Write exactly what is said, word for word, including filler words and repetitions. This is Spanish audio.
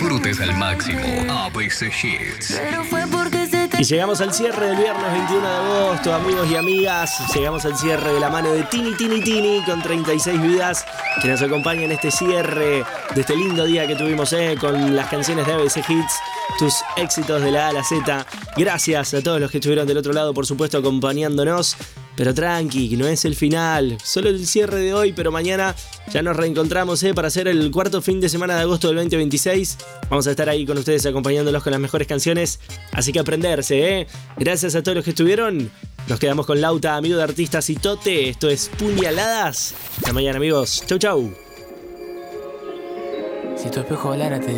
disfrutes al máximo A B C Hits. Y llegamos al cierre del viernes veintiuno de agosto, amigos y amigas. Llegamos al cierre de la mano de Tini Tini Tini con treinta y seis vidas, que nos acompaña en este cierre de este lindo día que tuvimos eh, con las canciones de A B C Hits, tus éxitos de la A a la Z. Gracias a todos los que estuvieron del otro lado, por supuesto, acompañándonos. Pero tranqui, que no es el final, solo el cierre de hoy, pero mañana ya nos reencontramos eh, para hacer el cuarto fin de semana de agosto del veinte veintiséis. Vamos a estar ahí con ustedes acompañándolos con las mejores canciones, así que aprenderse, ¿eh? Gracias a todos los que estuvieron. Nos quedamos con Lauta, amigo de artistas y Tote. Esto es Puñaladas. Hasta mañana, amigos. Chau, chau. Si tu espejo hablara, te